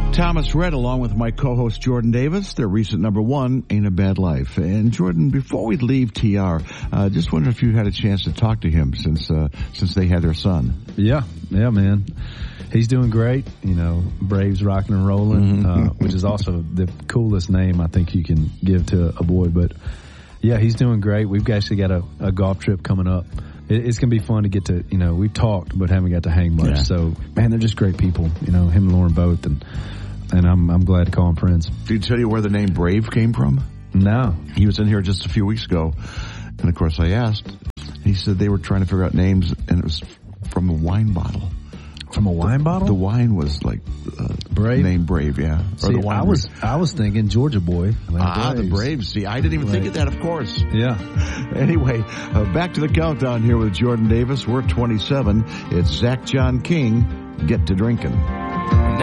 Thomas Rhett, along with my co-host Jordan Davis, their recent number one, Ain't a Bad Life. And Jordan, before we leave TR, just wonder if you had a chance to talk to him since they had their son. Yeah, man. He's doing great. You know, Braves rocking and rolling, which is also the coolest name I think you can give to a boy. But yeah, he's doing great. We've actually got a golf trip coming up. It's going to be fun to get to, you know, we've talked but haven't got to hang much. Yeah. So, man, they're just great people. You know, him and Lauren both, and I'm glad to call them friends. Did he tell you where the name Brave came from? No. He was in here just a few weeks ago, and of course I asked. He said they were trying to figure out names, and it was from a wine bottle. From a wine bottle? The wine was like Brave? Name Brave, yeah. See, or the wine I was thinking Georgia boy. The Braves. See, I didn't even think of that, of course. Yeah. Anyway, back to the countdown here with Jordan Davis. We're 27. It's Zach John King. Get to drinking.